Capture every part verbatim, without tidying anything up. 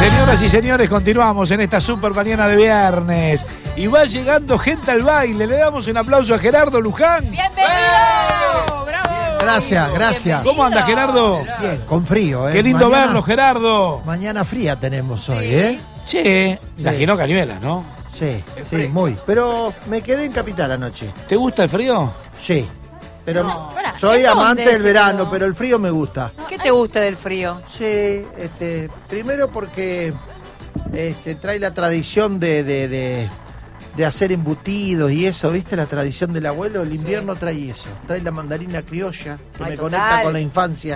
Señoras y señores, continuamos en esta super mañana de viernes. Y va llegando gente al baile. Le damos un aplauso a Gerardo Luján. ¡Bienvenido! ¡Bravo! Gracias, gracias. ¿Cómo anda, Gerardo? Bien, con frío, ¿eh? Qué lindo Mañana, verlo, Gerardo. Mañana fría tenemos hoy, Sí. ¿eh? Che, la Sí. Ginó Cañuelas, ¿no? Sí, sí, muy. Pero me quedé en Capital anoche. ¿Te gusta el frío? Sí. Pero No, pará, soy ¿en dónde amante del se verano, quedó? pero el frío me gusta. ¿Qué te gusta del frío? Sí, este, primero porque este, trae la tradición de, de, de, de hacer embutidos y eso, ¿viste? La tradición del abuelo. El invierno trae eso. Trae la mandarina criolla, que Ay, me total. conecta con la infancia.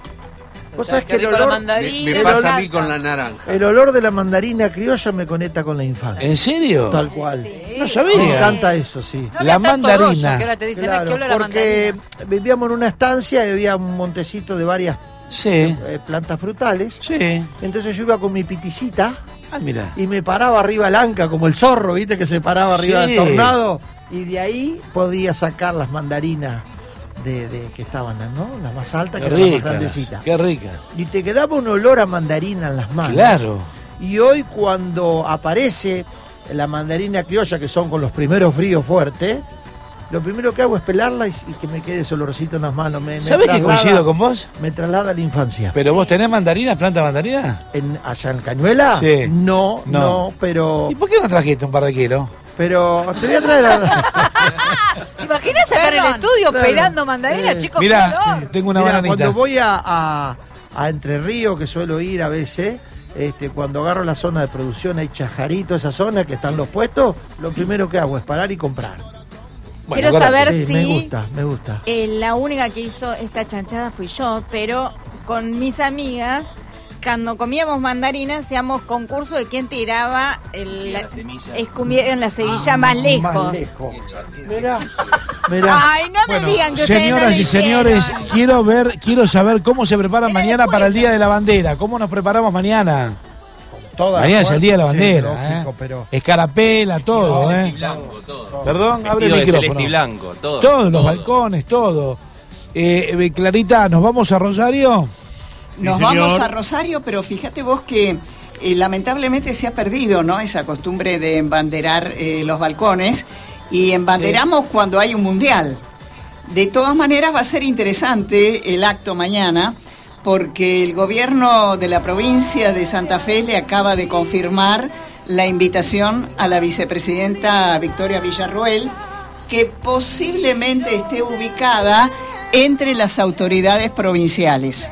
Vos sabés Qué que el rico la olor, mandarina, Me, me la pasa a blanca. mí con la naranja. el olor de la mandarina criolla me conecta con la infancia. ¿En serio? Tal cual. Sí. No sabía. Me encanta eso, sí. No había La tanto mandarina. rollo que ahora te dicen, Claro, "Ay, qué olor a porque mandarina". vivíamos en una estancia y había un montecito de varias Sí, eh, plantas frutales. sí. Entonces yo iba con mi piticita Ah, mira. y me paraba arriba del anca, como el zorro, ¿viste? Que se paraba arriba Sí. del tornado. Y de ahí podía sacar las mandarinas de, de que estaban, ¿no? Las más altas, Qué que eran las más rica. grandecitas. Qué rica. Y te quedaba un olor a mandarina en las manos. Claro. Y hoy cuando aparece la mandarina criolla, que son con los primeros fríos fuertes, lo primero que hago es pelarla y, y que me quede ese olorcito en las manos. Me, me ¿Sabés que traslada- coincido con vos? Me traslada a la infancia. ¿Pero vos tenés mandarinas, planta de mandarinas? En, ¿Allá en Cañuela? Sí. No, No. no, pero... ¿Y por qué no trajiste un par de kilos? Pero te voy a traer a... ¿Te imaginas sacar el estudio Claro. pelando mandarina, Eh, chicos? Mirá, qué olor? tengo una Mira, bananita. cuando voy a, a, a Entre Ríos, que suelo ir a veces, este, cuando agarro la zona de producción, hay Chajarito, esa zona que están los puestos, lo primero que hago es parar y comprar. Bueno, Quiero acordate. saber Sí, me si gusta, me gusta. eh, la única que hizo esta chanchada fui yo, pero con mis amigas, cuando comíamos mandarinas, hacíamos concurso de quién tiraba el, la, escupía la semilla más lejos. Más lejos. Mirá, mirá. Ay, no me Bueno, digan que ustedes no señoras lo y señores, hicieron. quiero ver, quiero saber cómo se preparan Era mañana después. para el Día de la Bandera. ¿Cómo nos preparamos mañana? Toda Mañana es el Día de la sí, Bandera, lógico, ¿eh? pero... Escarapela, todo, ¿eh? Blanco, todo. Perdón, abre el Vestido de micrófono. celeste y blanco, todo. Todos los todo. balcones, todo. Eh, eh, Clarita, ¿nos vamos a Rosario? Nos señor. vamos a Rosario, pero fíjate vos que eh, lamentablemente se ha perdido, ¿no? Esa costumbre de embanderar eh, los balcones y embanderamos cuando hay un mundial. De todas maneras va a ser interesante el acto mañana porque el gobierno de la provincia de Santa Fe le acaba de confirmar la invitación a la vicepresidenta Victoria Villarroel, que posiblemente esté ubicada entre las autoridades provinciales.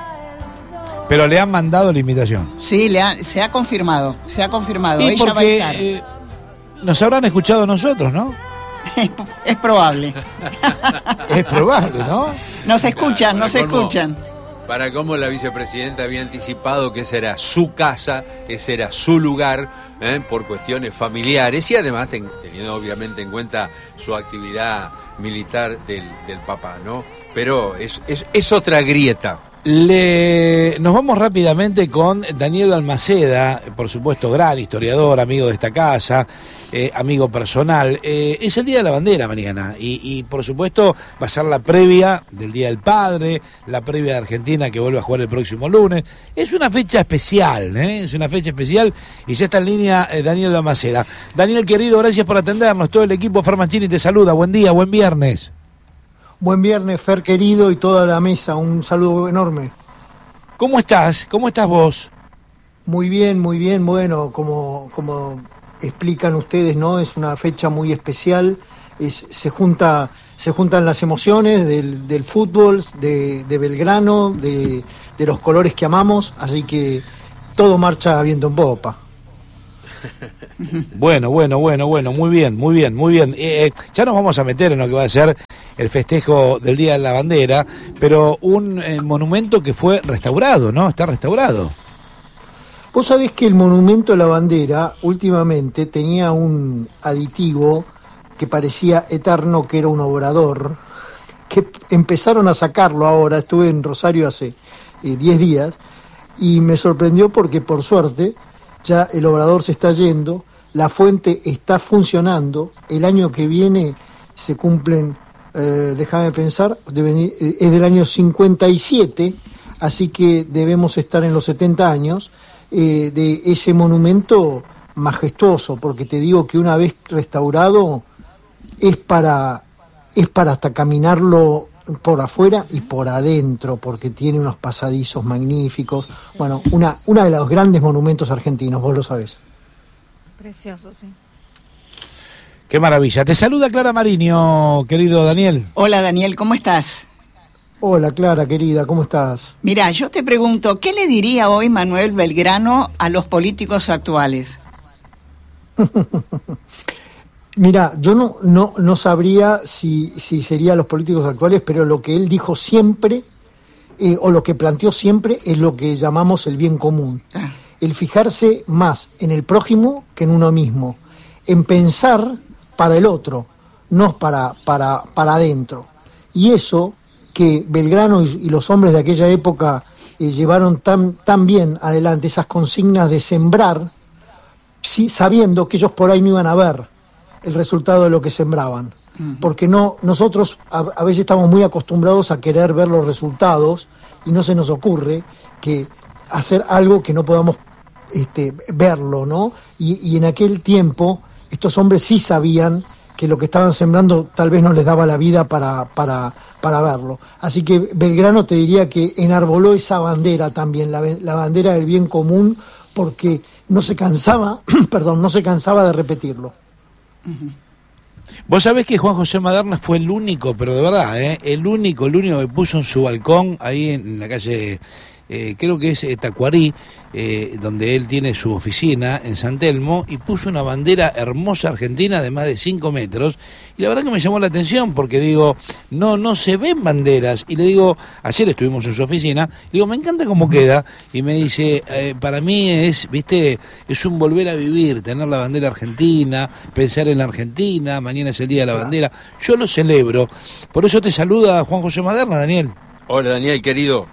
Pero le han mandado la invitación. Sí, le ha- se ha confirmado, se ha confirmado. Y Ella va a porque estar. eh, nos habrán escuchado nosotros, ¿no? Es probable. Es probable, ¿no? Nos escuchan, Para nos colmo, escuchan. Para cómo la vicepresidenta había anticipado que esa era su casa, ese era su lugar, ¿eh? Por cuestiones familiares y además ten- teniendo obviamente en cuenta su actividad militar del, del papá, ¿no? Pero es, es, es otra grieta. Le... Nos vamos rápidamente con Daniel Almaceda, por supuesto, gran historiador, amigo de esta casa, eh, amigo personal. Eh, es el Día de la Bandera mañana y, y, por supuesto, va a ser la previa del Día del Padre, la previa de Argentina que vuelve a jugar el próximo lunes. Es una fecha especial, ¿eh? Es una fecha especial y ya está en línea eh, Daniel Almaceda. Daniel, querido, gracias por atendernos. Todo el equipo Fermachini te saluda. Buen día, buen viernes. Buen viernes, Fer querido, y toda la mesa. Un saludo enorme. ¿Cómo estás? ¿Cómo estás vos? Muy bien, muy bien. Bueno, como, como explican ustedes, ¿no? Es una fecha muy especial. Es, se junta, se juntan las emociones del, del fútbol, de, de Belgrano, de, de los colores que amamos. Así que todo marcha a viento en popa. Bueno, bueno, bueno, bueno, muy bien, muy bien, muy bien. Eh, eh, ya nos vamos a meter en lo que va a ser el festejo del Día de la Bandera, pero un eh, monumento que fue restaurado, ¿no? Está restaurado. Vos sabés que el monumento a la bandera últimamente tenía un aditivo que parecía eterno, que era un obrador, que empezaron a sacarlo ahora. Estuve en Rosario hace diez días y me sorprendió porque por suerte ya el obrador se está yendo, la fuente está funcionando, el año que viene se cumplen, eh, déjame pensar, debe, es del año cincuenta y siete, así que debemos estar en los setenta años, eh, de ese monumento majestuoso, porque te digo que una vez restaurado es para, es para hasta caminarlo por afuera y por adentro, porque tiene unos pasadizos magníficos. Bueno, una, una de los grandes monumentos argentinos, vos lo sabés. Precioso, sí. Qué maravilla. Te saluda Clara Mariño, querido Daniel. Hola Daniel, ¿cómo estás? Hola Clara, querida, ¿cómo estás? Mira, yo te pregunto, ¿qué le diría hoy Manuel Belgrano a los políticos actuales? Mira, yo no, no, no sabría si, si serían los políticos actuales, pero lo que él dijo siempre, eh, o lo que planteó siempre, es lo que llamamos el bien común. Ah. El fijarse más en el prójimo que en uno mismo, en pensar para el otro, no para, para, para adentro. Y eso que Belgrano y, y los hombres de aquella época eh, llevaron tan, tan bien adelante, esas consignas de sembrar, sí, sabiendo que ellos por ahí no iban a ver el resultado de lo que sembraban. Uh-huh. Porque no, nosotros a, a veces estamos muy acostumbrados a querer ver los resultados y no se nos ocurre que hacer algo que no podamos este, verlo, ¿no? Y, y en aquel tiempo estos hombres sí sabían que lo que estaban sembrando tal vez no les daba la vida para, para, para verlo. Así que Belgrano te diría que enarboló esa bandera también, la, la bandera del bien común, porque no se cansaba, perdón, no se cansaba de repetirlo. Uh-huh. Vos sabés que Juan José Maderna fue el único, pero de verdad, ¿eh? el único, el único que puso en su balcón, ahí en la calle, eh, creo que es eh, Tacuarí, eh, donde él tiene su oficina en San Telmo, y puso una bandera hermosa argentina de más de cinco metros, y la verdad que me llamó la atención, porque digo, no, no se ven banderas, y le digo, ayer estuvimos en su oficina, le digo, me encanta cómo queda, y me dice, eh, para mí es, viste, es un volver a vivir, tener la bandera argentina, pensar en la Argentina, mañana es el Día de la Bandera, yo lo celebro, por eso te saluda Juan José Maderna, Daniel. Hola Daniel, querido.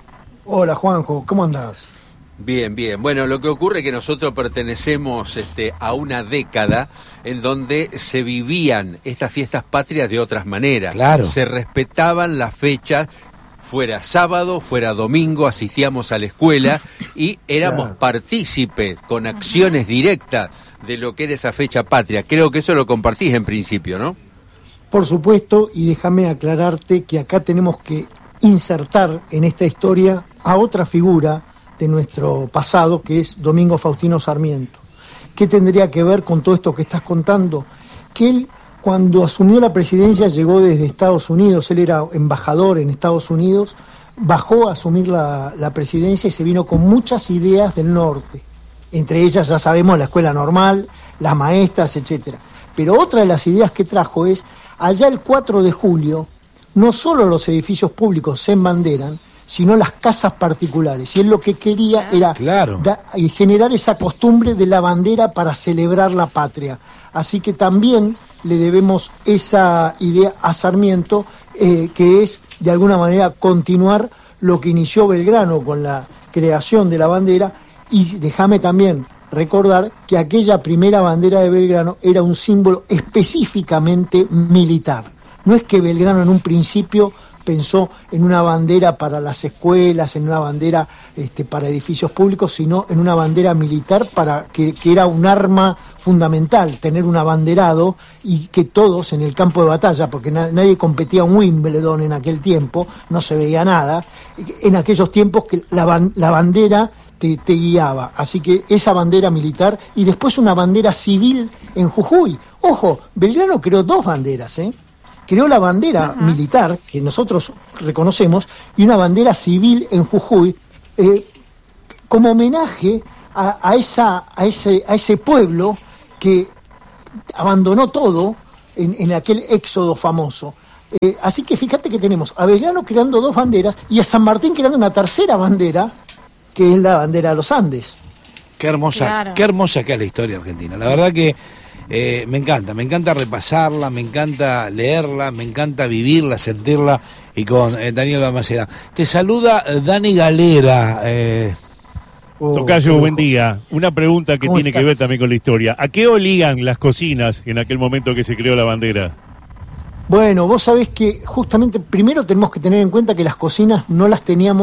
Hola Juanjo, ¿cómo andás? Bien, bien. Bueno, lo que ocurre es que nosotros pertenecemos este, a una década en donde se vivían estas fiestas patrias de otras maneras. Claro. Se respetaban las fechas, fuera sábado, fuera domingo, asistíamos a la escuela y éramos Claro. partícipes con acciones directas de lo que era esa fecha patria. Creo que eso lo compartís en principio, ¿no? Por supuesto, y déjame aclararte que acá tenemos que insertar en esta historia a otra figura de nuestro pasado, que es Domingo Faustino Sarmiento. ¿Qué tendría que ver con todo esto que estás contando? Que él, cuando asumió la presidencia, llegó desde Estados Unidos, él era embajador en Estados Unidos, bajó a asumir la, la presidencia y se vino con muchas ideas del norte. Entre ellas, ya sabemos, la escuela normal, las maestras, etcétera. Pero otra de las ideas que trajo es, allá el cuatro de julio, no solo los edificios públicos se embanderan, sino las casas particulares. Y él lo que quería era Claro. da, generar esa costumbre de la bandera para celebrar la patria. Así que también le debemos esa idea a Sarmiento, eh, que es, de alguna manera, continuar lo que inició Belgrano con la creación de la bandera. Y déjame también recordar que aquella primera bandera de Belgrano era un símbolo específicamente militar. No es que Belgrano en un principio pensó en una bandera para las escuelas, en una bandera este, para edificios públicos, sino en una bandera militar para que, que era un arma fundamental, tener un abanderado, y que todos en el campo de batalla, porque na, nadie competía en Wimbledon en aquel tiempo, no se veía nada, en aquellos tiempos que la, ban, la bandera te, te guiaba. Así que esa bandera militar, y después una bandera civil en Jujuy. Ojo, Belgrano creó dos banderas, ¿eh? Creó la bandera uh-huh. militar, que nosotros reconocemos, y una bandera civil en Jujuy, eh, como homenaje a, a, esa, a, ese, a ese pueblo que abandonó todo en, en aquel éxodo famoso. Eh, así que fíjate que tenemos a Belgrano creando dos banderas y a San Martín creando una tercera bandera, que es la bandera de los Andes. Qué hermosa, Claro. qué hermosa que es la historia argentina. La verdad que Eh, me encanta, me encanta repasarla, me encanta leerla, me encanta vivirla, sentirla, y con eh, Daniel Balmaceda. Te saluda eh, Dani Galera. Eh. Oh, Tocayo, buen día. Una pregunta que ¿Cómo tiene estás? que ver también con la historia. ¿A qué olían las cocinas en aquel momento que se creó la bandera? Bueno, vos sabés que justamente primero tenemos que tener en cuenta que las cocinas no las teníamos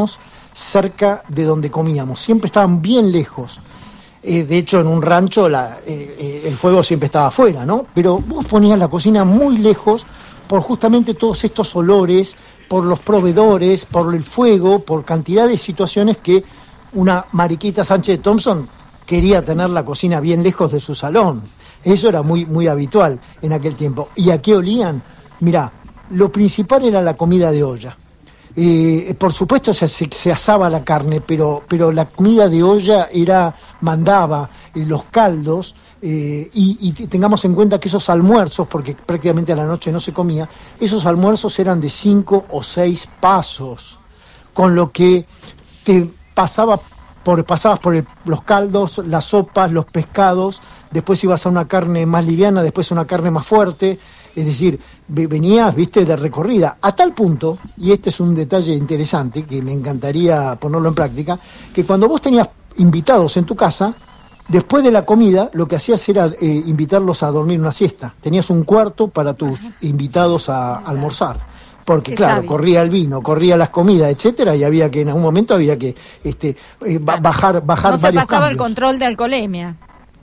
cerca de donde comíamos, siempre estaban bien lejos. Eh, de hecho, en un rancho la, eh, eh, el fuego siempre estaba afuera, ¿no? Pero vos ponías la cocina muy lejos por justamente todos estos olores, por los proveedores, por el fuego, por cantidad de situaciones que una Mariquita Sánchez de Thompson quería tener la cocina bien lejos de su salón. Eso era muy, muy habitual en aquel tiempo. ¿Y a qué olían? Mirá, lo principal era la comida de olla. Eh, por supuesto se, se, se asaba la carne, pero, pero la comida de olla era, mandaba eh, los caldos, eh, y, y tengamos en cuenta que esos almuerzos, porque prácticamente a la noche no se comía, esos almuerzos eran de cinco o seis pasos, con lo que te pasaba por, pasabas por el, los caldos, las sopas, los pescados, después ibas a una carne más liviana, después a una carne más fuerte. Es decir, venías, viste, de recorrida, a tal punto, y este es un detalle interesante que me encantaría ponerlo en práctica, que cuando vos tenías invitados en tu casa, después de la comida, lo que hacías era eh, invitarlos a dormir una siesta. Tenías un cuarto para tus invitados a, a almorzar. Porque, Qué claro, sabio. corría el vino, corría las comidas, etcétera, y había que, en algún momento había que este, eh, ba- bajar, bajar No se varios pasaba el cambios. control de alcoholemia.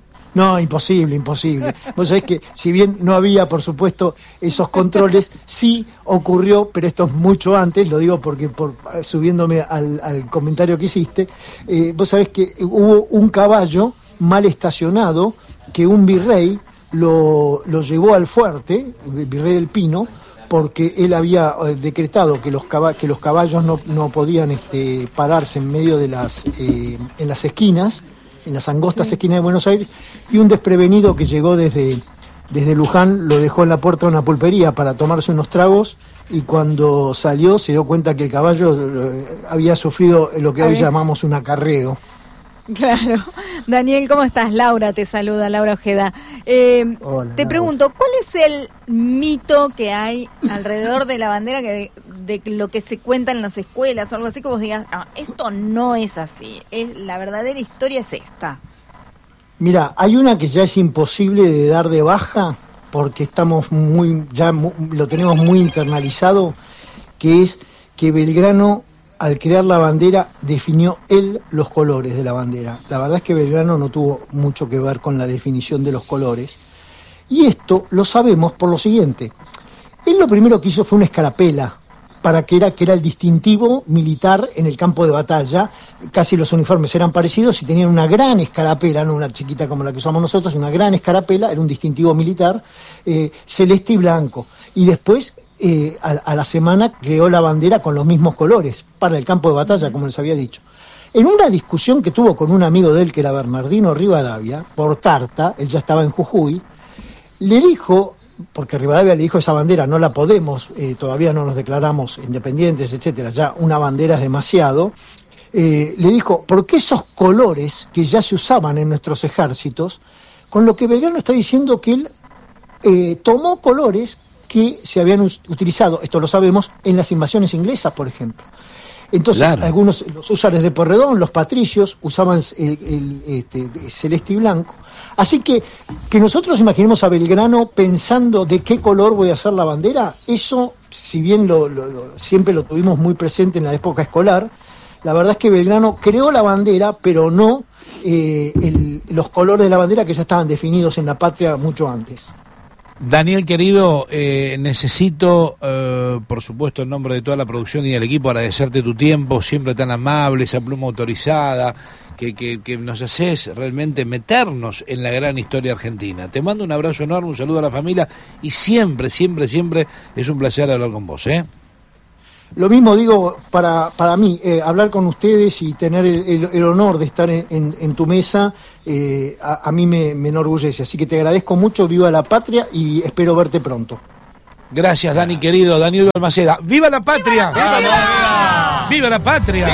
No, imposible, imposible. Vos sabés que si bien no había, por supuesto, esos controles, sí ocurrió, pero esto es mucho antes, lo digo porque por, subiéndome al, al comentario que hiciste, eh, vos sabés que hubo un caballo mal estacionado que un virrey lo, lo llevó al fuerte, el virrey del Pino, porque él había eh, decretado que los, caba- que los caballos no, no podían este, pararse en medio de las, eh, en las esquinas, en las angostas esquinas de Buenos Aires, y un desprevenido que llegó desde, desde Luján lo dejó en la puerta de una pulpería para tomarse unos tragos, y cuando salió se dio cuenta que el caballo eh, había sufrido lo que A hoy ver. llamamos un acarreo. Claro. Daniel, ¿cómo estás? Laura te saluda, Laura Ojeda. Eh, Hola, te Laura. pregunto, ¿cuál es el mito que hay alrededor de la bandera, que de, de lo que se cuenta en las escuelas o algo así, que vos digas, "Ah, esto no es así, es la verdadera historia es esta"? Mira, hay una que ya es imposible de dar de baja porque estamos muy, ya mu- lo tenemos muy internalizado, que es que Belgrano, al crear la bandera, definió él los colores de la bandera. La verdad es que Belgrano no tuvo mucho que ver con la definición de los colores. Y esto lo sabemos por lo siguiente. Él lo primero que hizo fue una escarapela, para que era, que era el distintivo militar en el campo de batalla. Casi los uniformes eran parecidos y tenían una gran escarapela, no una chiquita como la que usamos nosotros, una gran escarapela, era un distintivo militar, eh, celeste y blanco. Y después, eh, a, a la semana, creó la bandera con los mismos colores, para el campo de batalla, como les había dicho. En una discusión que tuvo con un amigo de él, que era Bernardino Rivadavia, por carta, él ya estaba en Jujuy, le dijo, porque Rivadavia le dijo, esa bandera no la podemos, eh, todavía no nos declaramos independientes, etcétera, ya una bandera es demasiado, eh, le dijo, ¿por qué esos colores que ya se usaban en nuestros ejércitos? Con lo que Belgrano está diciendo que él eh, tomó colores que se habían us- utilizado, esto lo sabemos, en las invasiones inglesas, por ejemplo. Entonces, Claro. algunos, los húsares de Porredón, los patricios, usaban el, el, este, celeste y blanco. Así que, que nosotros imaginemos a Belgrano pensando de qué color voy a hacer la bandera, eso, si bien lo, lo- lo- siempre lo tuvimos muy presente en la época escolar, la verdad es que Belgrano creó la bandera, pero no eh, el- los colores de la bandera que ya estaban definidos en la patria mucho antes. Daniel, querido, eh, necesito, eh, por supuesto, en nombre de toda la producción y del equipo, agradecerte tu tiempo, siempre tan amable, esa pluma autorizada, que, que, que nos haces realmente meternos en la gran historia argentina. Te mando un abrazo enorme, un saludo a la familia, y siempre, siempre, siempre es un placer hablar con vos, ¿eh? Lo mismo digo para, para mí, eh, hablar con ustedes y tener el, el- el honor de estar en, en- en tu mesa, eh, a, a mí me, me enorgullece. Así que te agradezco mucho, viva la patria y espero verte pronto. Gracias, Dani, querido, Daniel Balmaceda. ¡Viva la patria! ¡Viva, ¡Viva! ¡Viva la patria!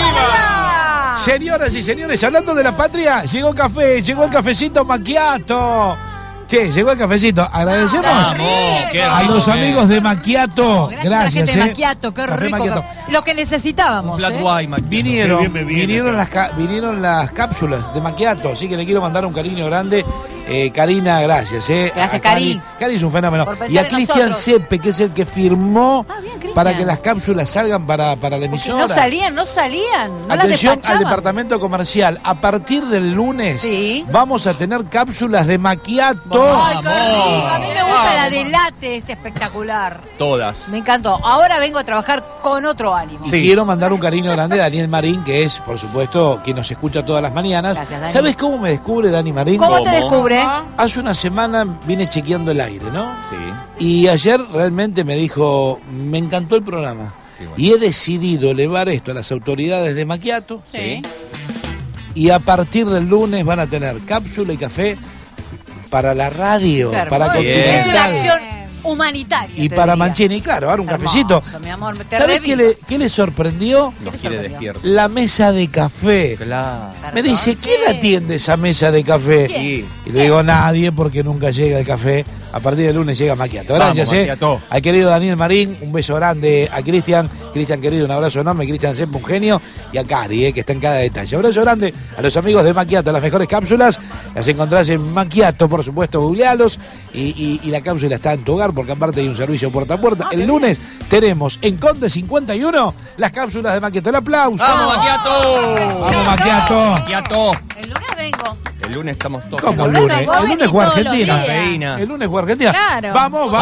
Señoras y señores, hablando de la patria, llegó café, llegó el cafecito Macchiato. Che, llegó el cafecito. Agradecemos Vamos, qué a rico, los eh. amigos de Macchiato. Gracias, a la gente Gracias, de eh. Macchiato, qué Café rico. Macchiato. Lo que necesitábamos. Flat ¿eh? white, Macchiato. Vinieron, Qué bien me viene vinieron, acá. las, ca- vinieron las cápsulas de Macchiato, así que le quiero mandar un cariño grande. Eh, Karina, gracias. Eh. Gracias, A Cari. Cari. Cari es un fenómeno. Por pensar Y a en Cristian nosotros. Sepe, que es el que firmó Ah, bien, Cristian. para que las cápsulas salgan para, para la Porque emisora. no salían, no salían. No Atención las al despachaban. departamento comercial. A partir del lunes Sí. vamos a tener cápsulas de macchiato. Ay, qué rico. A mí me gusta la de latte, es espectacular. Todas. Me encantó. Ahora vengo a trabajar con otro ánimo. Y Sí. quiero mandar un cariño grande a Daniel Marín, que es, por supuesto, quien nos escucha todas las mañanas. Gracias, Dani. ¿Sabes cómo me descubre Dani Marín? ¿Cómo te ¿Cómo? descubre? Hace una semana vine chequeando el aire, ¿no? Sí. Y ayer realmente me dijo, me encantó el programa. Qué bueno. Y he decidido elevar esto a las autoridades de Macchiato. Sí. Y a partir del lunes van a tener cápsula y café para la radio, Claro, para muy bien. Continental. Es una acción humanitaria. Y te para diría. Mancini, claro, ahora un Hermoso, cafecito. mi amor, te ¿Sabes qué revivo. le, qué le sorprendió? Nos te quiere sorprendió? despierto. La mesa de café. Claro. Me dice, Perdón, ¿quién sí. atiende esa mesa de café? ¿Quién? Y Y le digo, nadie, porque nunca llega el café. A partir del lunes llega Macchiato. Gracias, Vamos, eh. Macchiato. Al querido Daniel Marín, un beso grande a Cristian. Cristian, querido, un abrazo enorme. Cristian siempre un genio. Y a Cari, eh, que está en cada detalle. Abrazo grande a los amigos de Macchiato. Las mejores cápsulas las encontrás en Macchiato, por supuesto, googlealos. Y, y, y la cápsula está en tu hogar, porque aparte hay un servicio puerta a puerta. El lunes tenemos en Conde cincuenta y uno las cápsulas de Macchiato. El aplauso. ¡Vamos, Macchiato! ¡Vamos, Macchiato! Macchiato. El lunes vengo. El lunes estamos todos. ¿Cómo el lunes lunes? vos El lunes venís fue todos los Argentina. días. Cafeína. El lunes fue Argentina. Claro. Vamos, vamos.